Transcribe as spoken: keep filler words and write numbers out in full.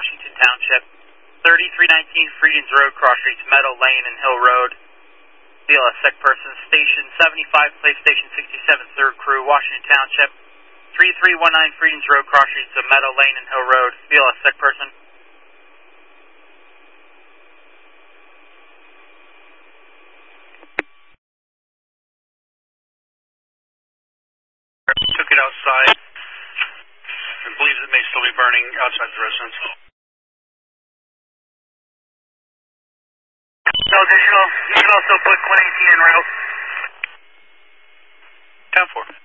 Washington Township. thirty-three nineteen Freedens Road, cross streets Meadow Lane and Hill Road. B L S Sec Person, Station seventy-five, Play Station sixty-seven, third Crew, Washington Township. thirty-three nineteen Freedens Road, cross streets of Meadow Lane and Hill Road. B L S Sec Person. Took it outside and believes it may still be burning outside the residence. No additional. You can also put one eighteen en route. ten four.